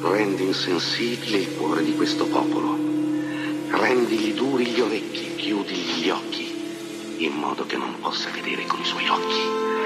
Rendi insensibile il cuore di questo popolo. Rendili duri gli orecchi, chiudigli gli occhi, in modo che non possa vedere con i suoi occhi